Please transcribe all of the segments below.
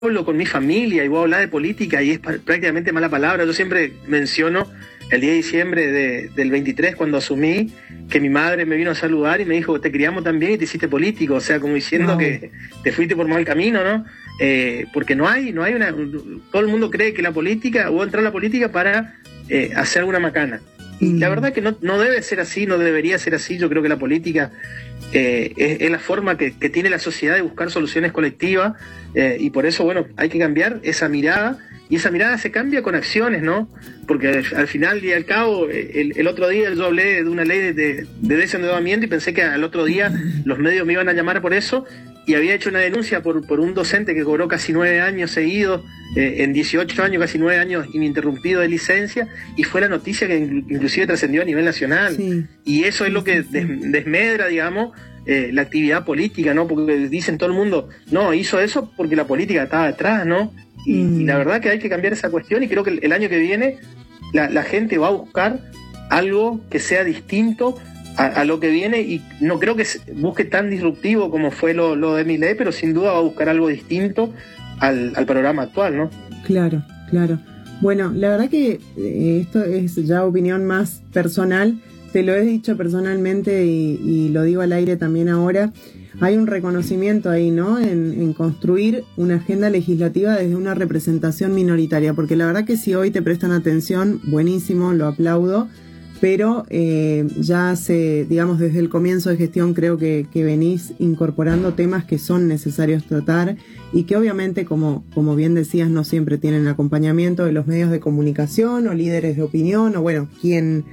hablo con mi familia y voy a hablar de política y es prácticamente mala palabra. Yo siempre menciono el día de diciembre del 23, cuando asumí, que mi madre me vino a saludar y me dijo, te criamos también y te hiciste político, o sea, como diciendo que te fuiste por mal camino, ¿no? Porque no hay una... Todo el mundo cree que la política, o entrar a la política para hacer alguna macana. Y la verdad que no debe ser así, no debería ser así. Yo creo que la política es la forma que tiene la sociedad de buscar soluciones colectivas, y por eso, bueno, hay que cambiar esa mirada, y esa mirada se cambia con acciones, ¿no? Porque al final y al cabo, el otro día yo hablé de una ley de desendeudamiento y pensé que al otro día los medios me iban a llamar por eso, y había hecho una denuncia por un docente que cobró casi 9 años seguidos, en 18 años, casi 9 años ininterrumpido de licencia, y fue la noticia que inclusive trascendió a nivel nacional. Sí. Y eso es lo que desmedra, digamos, la actividad política, ¿no? Porque dicen todo el mundo, no, hizo eso porque la política estaba detrás, ¿no? Y la verdad que hay que cambiar esa cuestión, y creo que el año que viene la gente va a buscar algo que sea distinto a lo que viene, y no creo que busque tan disruptivo como fue lo de Milei, pero sin duda va a buscar algo distinto al programa actual, ¿no? Claro, claro. Bueno, la verdad que esto es ya opinión más personal, te lo he dicho personalmente y lo digo al aire también ahora. Hay un reconocimiento ahí, ¿no? En construir una agenda legislativa desde una representación minoritaria, porque la verdad que si hoy te prestan atención, buenísimo, lo aplaudo, pero ya digamos, desde el comienzo de gestión creo que venís incorporando temas que son necesarios tratar y que obviamente, como bien decías, no siempre tienen acompañamiento de los medios de comunicación o líderes de opinión o bueno, quien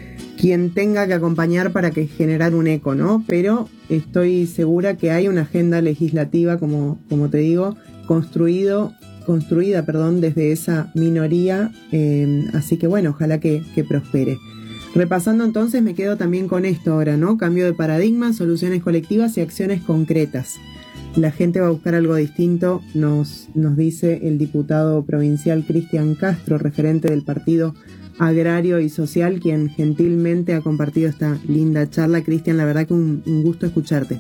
tenga que acompañar para que generar un eco, ¿no? Pero estoy segura que hay una agenda legislativa, como te digo, construida, desde esa minoría, así que bueno, ojalá que prospere. Repasando entonces, me quedo también con esto ahora, ¿no? Cambio de paradigma, soluciones colectivas y acciones concretas. La gente va a buscar algo distinto, nos dice el diputado provincial Cristian Castro, referente del Partido Agrario y Social, quien gentilmente ha compartido esta linda charla. Cristian, la verdad que un gusto escucharte.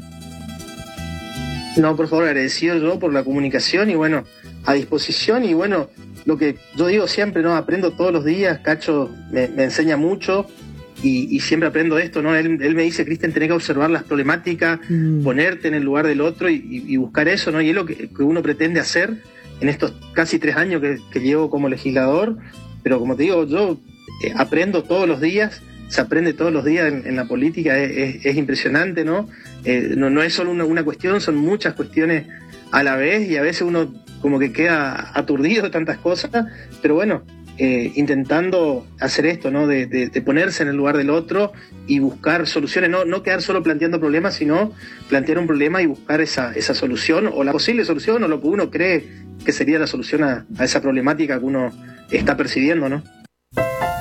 No, por favor, agradecido yo por la comunicación y bueno, a disposición, y bueno, lo que yo digo siempre, ¿no? Aprendo todos los días, Cacho me enseña mucho y siempre aprendo esto, ¿no? Él me dice, Cristian, tenés que observar las problemáticas, ponerte en el lugar del otro y buscar eso, ¿no? Y es lo que uno pretende hacer en estos casi 3 años que llevo como legislador, pero como te digo, yo aprendo todos los días, se aprende todos los días en la política, es impresionante, ¿no? No es solo una cuestión, son muchas cuestiones a la vez, y a veces uno como que queda aturdido de tantas cosas, pero bueno, intentando hacer esto, ¿no? De ponerse en el lugar del otro y buscar soluciones, no quedar solo planteando problemas, sino plantear un problema y buscar esa solución, o la posible solución, o lo que uno cree que sería la solución a esa problemática que uno está percibiendo, ¿no?